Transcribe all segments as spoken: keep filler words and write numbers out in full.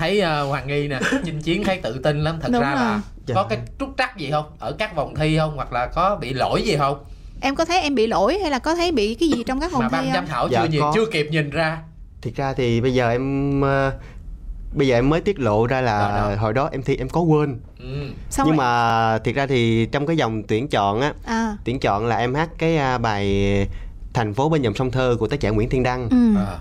thấy uh, Hoàng Nghi nè, chinh chiến thấy tự tin lắm. Thật Đúng ra rồi. là Dạ. có cái trúc trắc gì không ở các vòng thi không, hoặc là có bị lỗi gì không? Em có thấy em bị lỗi hay là có thấy bị cái gì trong các vòng Mà thi ban không? giám khảo Dạ, chưa, nhìn, có. chưa kịp nhìn ra. Thiệt ra thì bây giờ em uh, bây giờ em mới tiết lộ ra là Rồi, rồi. hồi đó em thi em có quên. Ừ. Xong Nhưng rồi- mà thiệt ra thì trong cái vòng tuyển chọn á, à. tuyển chọn là em hát cái uh, bài Thành phố bên dòng sông thơ của tác giả Nguyễn Thiên Đăng. Ừ. À.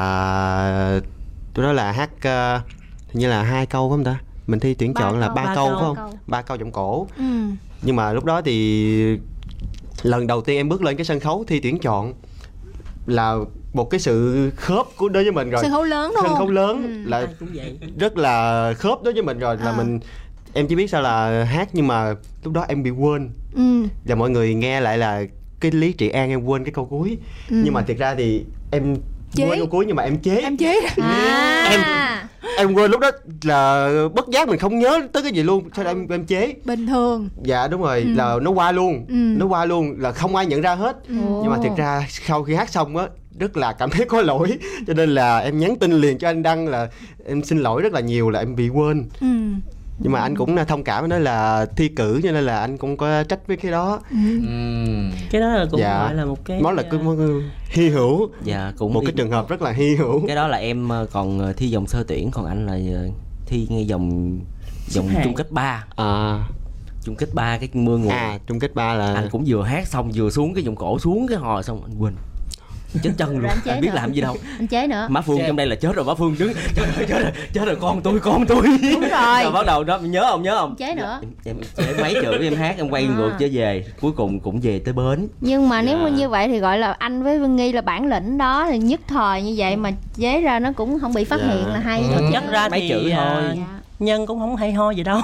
Là tụi đó là hát uh, hình như là hai câu phải không ta? Mình thi tuyển Ba chọn là câu, ba ba câu câu. phải không? Câu. Ba câu giọng cổ. Ừ. Nhưng mà lúc đó thì lần đầu tiên em bước lên cái sân khấu thi tuyển chọn là một cái sự khớp của đối với mình rồi. Sân khấu lớn đúng Sân không? khấu lớn Ừ. là Ai cũng vậy. rất là khớp đối với mình rồi. Là À. mình em chỉ biết sao là hát, nhưng mà lúc đó em bị quên. Ừ. Và mọi người nghe lại là cái Lý Trị An em quên cái câu cuối. Ừ. Nhưng mà thiệt ra thì em Chế. quên câu cuối nhưng mà em chế. Em chế. À. Em em quên lúc đó là bất giác mình không nhớ tới cái gì luôn. Sao em em chế. Bình thường. Dạ đúng rồi, Ừ. là nó qua luôn. Ừ. Nó qua luôn là không ai nhận ra hết. Ừ. Nhưng mà thiệt ra sau khi hát xong á, rất là cảm thấy có lỗi. Cho nên là em nhắn tin liền cho anh Đăng là em xin lỗi rất là nhiều, là em bị quên. Ừ. Nhưng mà anh cũng thông cảm, nói là thi cử cho nên là anh cũng có trách với cái đó. Ừ. Ừ. Cái đó là cũng Dạ. gọi là một cái Nó là cái món hy hữu. Dạ cũng Một cái trường hợp rất là hy hữu. Cái đó là em ờ, còn ờ, thi vòng sơ tuyển, còn anh là ờ, thi ngay vòng vòng Xếp hạng. chung kết ba. À, Chung kết ba cái mưa nguồn. à chung kết ba là Anh cũng vừa hát xong vừa xuống cái vòng cổ, xuống cái hò xong anh quên chết chân luôn. Rồi anh chế Anh biết nữa. làm gì đâu. Anh chế nữa. Má Phương Chế. trong đây là chết rồi, má Phương đứng chết rồi, chết rồi, chết rồi, con tôi, con tôi. Đúng rồi. Rồi bắt đầu đó, nhớ không, nhớ không? Chế nữa. Em, em chế mấy chữ em hát, em quay À. ngược trở về, cuối cùng cũng về tới bến. Nhưng mà nếu Dạ. mà như vậy thì gọi là anh với Vân Nghi là bản lĩnh đó, thì nhất thời như vậy mà chế ra nó cũng không bị phát Dạ. hiện là hay. Ừ. Chắc ra Mấy thì chữ à, thôi. Dạ. Nhân cũng không hay ho gì đâu.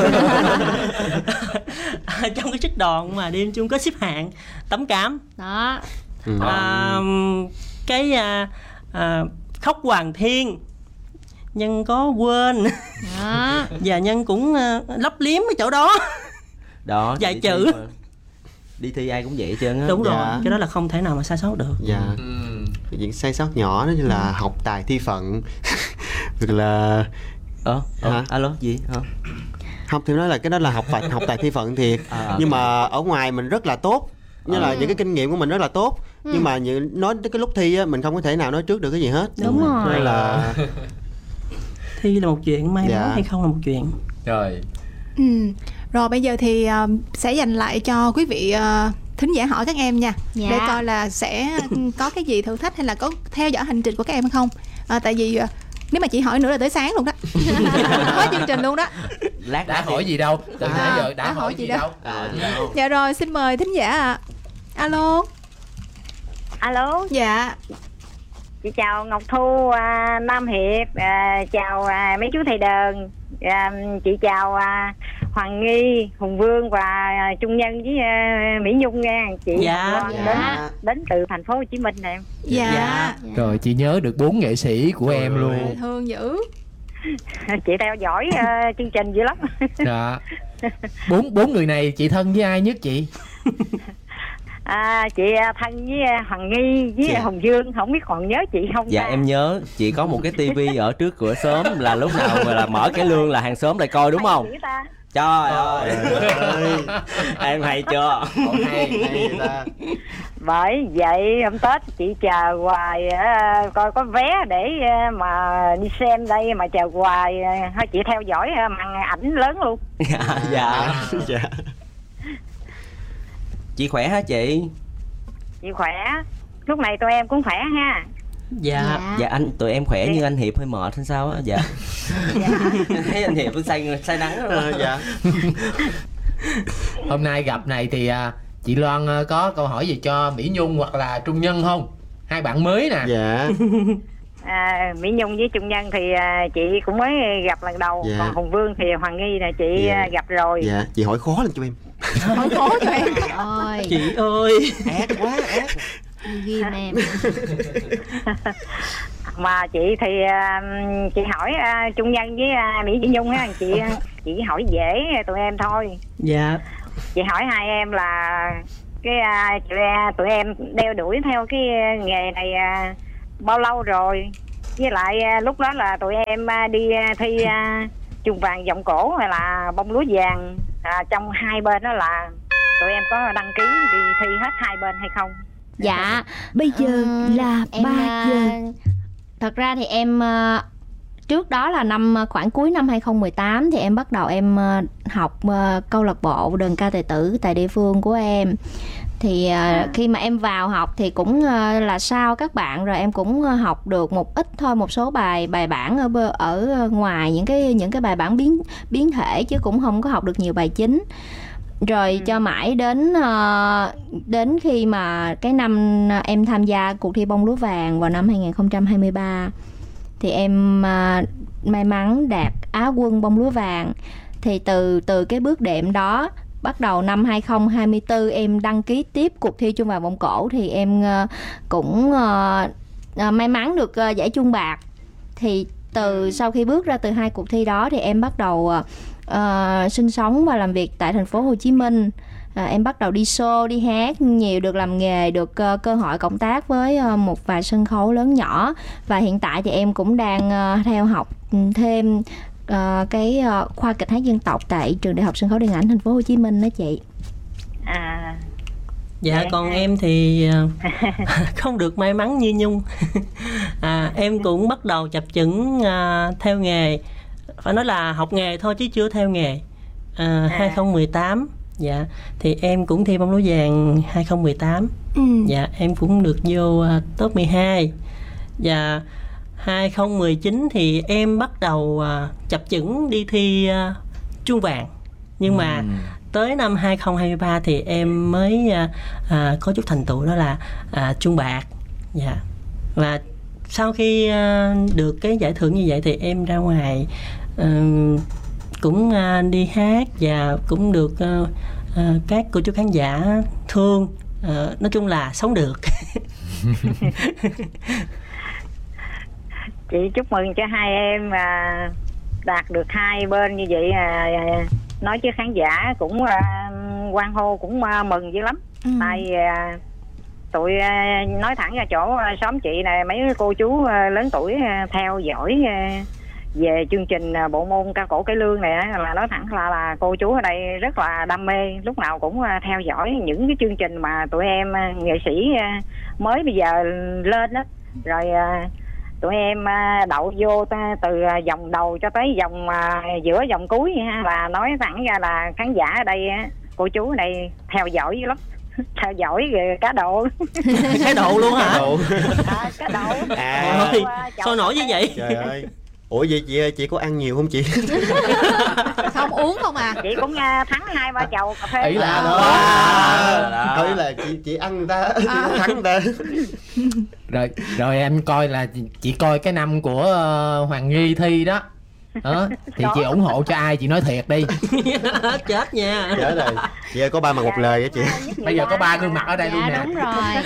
À, trong cái trích đoạn mà đêm chung kết xếp hạng tấm cám, Đó. ừ. à, cái à, à, khóc Hoàng Thiên Nhân có quên. Đó. Và Nhân cũng à, lấp liếm cái chỗ đó. Đó. Vài đi chữ. thi mà. Đi thi ai cũng vậy hết trơn á. Đúng rồi, Dạ. cái đó là không thể nào mà sai sót được. Dạ. Ừ. Những sai sót nhỏ đó như là học tài thi phận. Hoặc là Ờ, ờ, Hả? alo gì? Ờ. không thì nói là cái đó là học tài học tài thi phận thiệt. À, Nhưng mà ở ngoài mình rất là tốt. Như là những cái kinh nghiệm của mình rất là tốt. Nhưng mà những, nói tới cái lúc thi á, mình không có thể nào nói trước được cái gì hết. Đúng rồi. Nên là Thi là một chuyện, may Dạ. mắn hay không là một chuyện. Rồi. Ừ. Rồi bây giờ thì uh, sẽ dành lại cho quý vị uh, thính giả hỏi các em nha. Dạ. Để coi là sẽ có cái gì thử thách hay là có theo dõi hành trình của các em hay không. À, tại vì uh, nếu mà chị hỏi nữa là tới sáng luôn đó. Hết chương trình luôn đó. Lát Đã nữa hỏi gì đâu, từ À, nãy giờ đã, đã hỏi hỏi gì gì đâu. đâu. À, Dạ rồi, xin mời thính giả ạ. Alo. Alo, Dạ. chị chào Ngọc Thu, à, Nam Hiệp, à, chào à, mấy chú thầy đờn, à, chị chào à, Hoàng Nghi, Hùng Vương và à, Trung Nhân với à, Mỹ Nhung nha. Chị Dạ. Hồng Loan Dạ. đến đến từ thành phố Hồ Chí Minh nè em. Dạ. Dạ. Rồi chị nhớ được bốn nghệ sĩ của Trời em ơi. luôn. Thương dữ. Chị theo dõi à, chương trình dữ lắm. Dạ. Bốn bốn người này chị thân với ai nhất chị? À, chị à, thân với à, Hoàng Nghi với Dạ. Hồng Dương, không biết còn nhớ chị không Dạ ta? em nhớ, chị có một cái tivi ở trước cửa xóm, là lúc nào mà là mở cái lương là hàng xóm lại coi đúng không? Hay dữ ta. Trời ơi. Em hay chưa? Còn hay. hay người ta. Bởi vậy hôm Tết chị chờ hoài à, coi có vé để à, mà đi xem đây mà chờ hoài à, thôi chị theo dõi à, màn ảnh lớn luôn. Dạ, dạ. Dạ. Chị khỏe hả chị? Chị khỏe, lúc này tụi em cũng khỏe ha. Dạ. Dạ anh, tụi em khỏe như anh Hiệp hơi mệt hay sao á? Dạ. Thấy anh Hiệp say say nắng Ờ, rồi. dạ. Hôm nay gặp này thì à, chị Loan à, có câu hỏi gì cho Mỹ Nhung hoặc là Trung Nhân không? Hai bạn mới nè. Dạ. À, Mỹ Nhung với Trung Nhân thì à, chị cũng mới gặp lần đầu. Dạ. Còn Hùng Vương thì Hoàng Nghi là chị Dạ. à, gặp rồi. Dạ, chị hỏi khó lên cho em. Hỏi khó cho em. Ôi, Chị ơi. Ác quá, ác. ghim em. Mà chị thì à, chị hỏi à, Trung Nhân với à, Mỹ Nhung á, chị chị hỏi dễ tụi em thôi. Dạ. Chị hỏi hai em là cái à, chị, à, tụi em đeo đuổi theo cái nghề này à, bao lâu rồi, với lại à, lúc đó là tụi em à, đi à, thi à, chuông vàng vòng cổ hay là bông lúa vàng, à, trong hai bên đó là tụi em có đăng ký đi thi hết hai bên hay không? Dạ. Bây giờ Ừm, là em, ba à, giờ. Thật ra thì em à, trước đó là năm à, khoảng cuối năm hai không một tám thì em bắt đầu em à, học à, câu lạc bộ đờn ca tài tử tại địa phương của em. Thì à, khi mà em vào học thì cũng à, là sau các bạn, rồi em cũng à, học được một ít thôi, một số bài bài bản ở bơ- ở ngoài những cái những cái bài bản biến biến thể, chứ cũng không có học được nhiều bài chính. Rồi Ừ. cho mãi đến à, đến khi mà cái năm em tham gia cuộc thi bông lúa vàng vào năm hai không hai ba thì em à, may mắn đạt Á quân bông lúa vàng. Thì từ từ cái bước đệm đó, bắt đầu năm hai không hai tư em đăng ký tiếp cuộc thi chuông vàng vọng cổ, thì em à, cũng à, à, may mắn được à, giải chuông bạc. Thì từ sau khi bước ra từ hai cuộc thi đó thì em bắt đầu à, à, sinh sống và làm việc tại thành phố Hồ Chí Minh. À, em bắt đầu đi show, đi hát nhiều, được làm nghề, được uh, cơ hội cộng tác với uh, một vài sân khấu lớn nhỏ. Và hiện tại thì em cũng đang uh, theo học thêm uh, cái uh, khoa kịch hát dân tộc tại trường Đại học Sân khấu Điện ảnh thành phố Hồ Chí Minh đó chị. À, Dạ Dạ. còn em thì à, không được may mắn như Nhung. à, em cũng bắt đầu chập chững à, theo nghề, phải nói là học nghề thôi chứ chưa theo nghề. à, hai không một tám dạ thì em cũng thi bông lúa vàng hai không một tám. Ừ. Dạ em cũng được vô à, top mười hai. Và hai không một chín thì em bắt đầu à, chập chững đi thi à, chuông vàng. Nhưng mà tới năm hai không hai ba thì em mới à, à, có chút thành tựu, đó là à, chuông bạc. Dạ. Và sau khi à, được cái giải thưởng như vậy thì em ra ngoài à, cũng à, đi hát và cũng được à, à, các cô chú khán giả thương. À, nói chung là sống được. chị chúc mừng cho hai em à, đạt được hai bên như vậy. À, nói chứ khán giả cũng à, hoan hô cũng à, mừng dữ lắm. Ừ. Tại à, tụi à, nói thẳng ra chỗ à, xóm chị này, mấy cô chú à, lớn tuổi à, theo dõi à, về chương trình à, bộ môn ca cổ cải lương này á, là nói thẳng là là cô chú ở đây rất là đam mê, lúc nào cũng à, theo dõi những cái chương trình mà tụi em à, nghệ sĩ à, mới bây giờ lên đó. Rồi à, tụi em à, đậu vô ta, từ à, vòng đầu cho tới vòng à, giữa vòng cuối ha, là nói thẳng ra là khán giả ở đây á, cô chú ở đây theo dõi dữ lắm. Theo dõi về cá độ. Cái độ luôn hả? Độ. À, cá độ. À. Ôi, À, chậu sao nổi cà như phê. vậy? Trời ơi. Ủa vậy chị chị có ăn nhiều không chị? Không uống không à. Chị cũng à, thắng hai ba chầu cà phê. Ý là À, đó. đó. Thôi là chị chị ăn người ta, chị À. thắng người ta. Rồi rồi em coi là chị- chị coi cái năm của ờ, Hoàng Nghi thi đó. Đó, thì chị ủng hộ cho ai, chị nói thiệt đi. Chết nha. Chết rồi. Chị ơi có ba mặt một lời á chị. Bây giờ có ba gương mặt ở đây luôn Dạ nè. đúng rồi.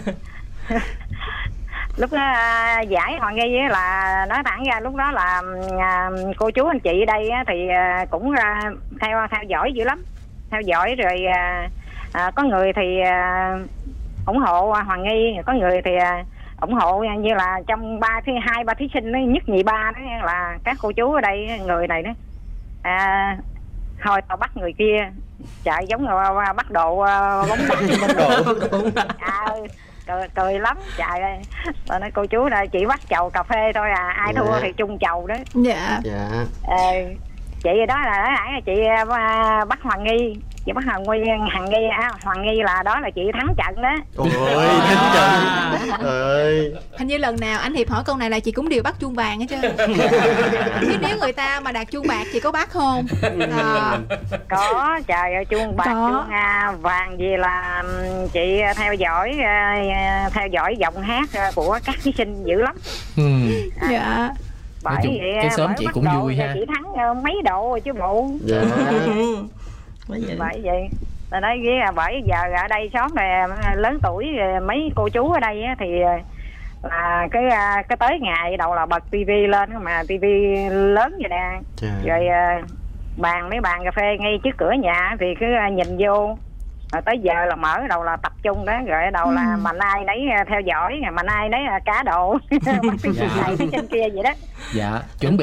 Lúc đó à, giải Hoàng Nghi á, là nói thẳng ra lúc đó là à, cô chú anh chị ở đây á, thì à, cũng à, theo theo dõi dữ lắm, theo dõi rồi à, à, có người thì à, ủng hộ Hoàng Nghi, có người thì à, ủng hộ như là trong ba thứ hai ba thí sinh đó, nhất nhì ba đó là các cô chú ở đây, người này đó à, thôi tao bắt người kia chạy giống như bắt độ à, bóng đá. À, cười, cười lắm trời ơi. Tôi nói cô chú đây chỉ bắt chầu cà phê thôi à, ai Dạ. thua thì chung chầu đó. Dạ. Dạ. Ờ, chị đó là nói hẳn là chị à, bắt Hoàng Nghi, chị bắt Hoàng Nghi, Hoàng Nghi à, Hoàng Nghi là đó là chị thắng trận đó. Ôi thắng trận. Trời ơi. Hình như lần nào anh Hiệp hỏi câu này là chị cũng đều bắt chuông vàng hết trơn. Chứ nếu người ta mà đạt chuông bạc chị có bắt không? À, Có trời ơi, chuông bạc Có. chuông à, vàng gì là ừm, chị theo dõi à, theo dõi giọng hát à, của các thí sinh dữ lắm. Ừ. dạ. Nói chung, vậy, cái xóm bởi chị bắt cũng độ vui thì ha. chị thắng à, mấy độ rồi chứ bộ. Dạ. Bởi vậy. Bởi vậy tôi nói với à, bởi giờ ở đây xóm này à, lớn tuổi à, mấy cô chú ở đây á, thì à, là cái à, cái tới ngày đầu là bật tivi lên, mà tivi lớn vậy nè. Trời. Rồi à, bàn mấy bàn cà phê ngay trước cửa nhà thì cứ à, nhìn vô rồi tới giờ là mở đầu là tập trung đó, rồi đầu là Ừ. mạnh ai nấy theo dõi, mạnh ai nấy cá độ bắt cái chân này cái chân kia vậy đó. Dạ, chuẩn bị